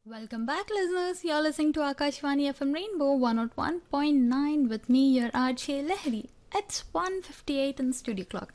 Welcome back, listeners. You're listening to Akashvani FM Rainbow 101.9 with me, your RJ Lehri. It's 1:58 in the studio clock.